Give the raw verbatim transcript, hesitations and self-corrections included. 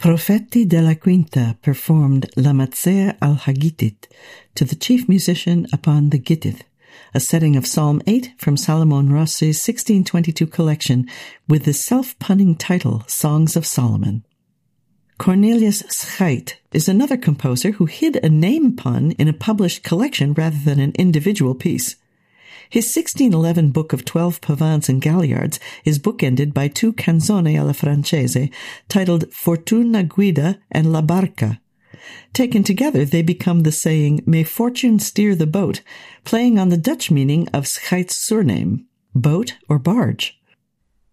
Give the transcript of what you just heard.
Profeti della Quinta performed La Mazzea al Hagitit to the chief musician upon the Gittith, a setting of Psalm eight from Salomon Rossi's sixteen twenty-two collection with the self-punning title Songs of Solomon. Cornelius Scheidt is another composer who hid a name pun in a published collection rather than an individual piece. His sixteen eleven book of twelve pavans and galliards is bookended by two canzoni alla francese titled Fortuna Guida and La Barca. Taken together, they become the saying, May fortune steer the boat, playing on the Dutch meaning of Scheidt's surname, boat or barge.